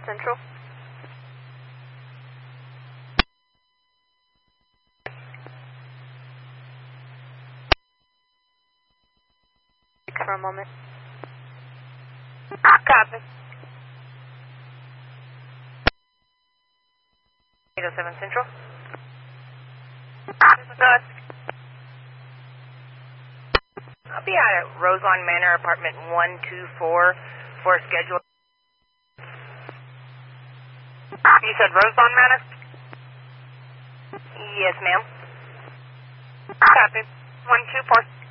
Central. For a moment. Copy. 807 Central. Good. I'll be out at Roselawn Manor, apartment 124 for a schedule. You said Roselawn Manor? Yes, ma'am. Copy. 124.